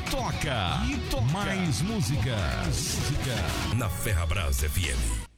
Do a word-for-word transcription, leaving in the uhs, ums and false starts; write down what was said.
toca. E toca. Mais música. Mais música. Na Ferrabras F M.